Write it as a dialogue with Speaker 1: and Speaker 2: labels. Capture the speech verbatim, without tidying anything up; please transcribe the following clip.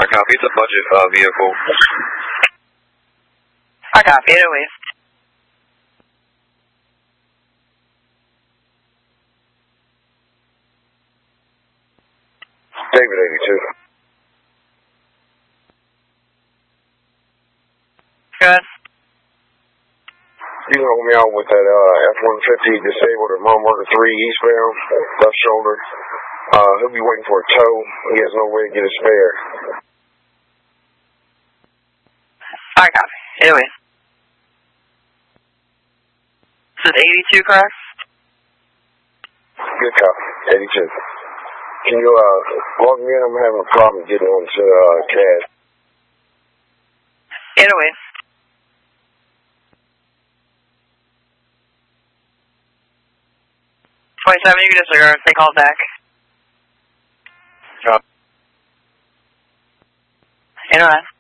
Speaker 1: I copy. It's a budget uh, vehicle.
Speaker 2: I copy. eight oh eight.
Speaker 3: David eighty-two.
Speaker 2: Good.
Speaker 3: You can hold me out with that uh, F one fifty disabled at mile marker three eastbound, left shoulder. Uh, he'll be waiting for a tow. He has no way to get a spare.
Speaker 2: I copy. eight oh eight. This is eighty-two, correct?
Speaker 3: Good copy. eighty-two. Can you uh, log me in? I'm having a problem getting onto uh, C A D.
Speaker 2: eight oh eight. twenty-seven, you can disregard. They called back.
Speaker 1: Copy.
Speaker 2: eight oh nine.